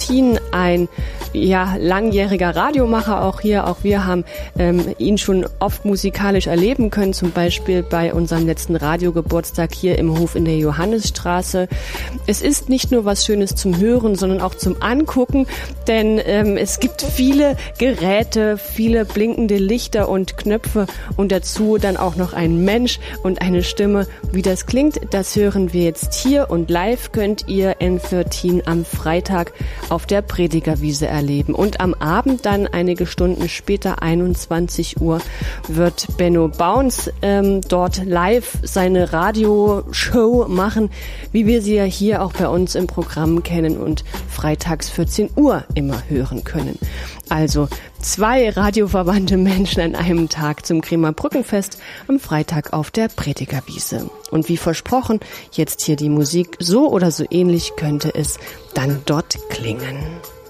Thien, ein langjähriger Radiomacher auch hier. Auch wir haben ihn schon oft musikalisch erleben können, zum Beispiel bei unserem letzten Radiogeburtstag hier im Hof in der Johannisstraße. Es ist nicht nur was Schönes zum Hören, sondern auch zum Angucken, denn es gibt viele Geräte, viele blinkende Lichter und Knöpfe und dazu dann auch noch ein Mensch und eine Stimme. Wie das klingt, das hören wir jetzt hier und live könnt ihr N14 am Freitag auf der Predigerwiese erleben. Und am Abend dann einige Stunden später, 21 Uhr, wird Benno Bauns dort live seine Radioshow machen, wie wir sie ja hier auch bei uns im Programm kennen und freitags 14 Uhr immer hören können. Also 2 radioverwandte Menschen an einem Tag zum Kremer Brückenfest am Freitag auf der Predigerwiese. Und wie versprochen, jetzt hier die Musik, so oder so ähnlich könnte es dann dort klingen.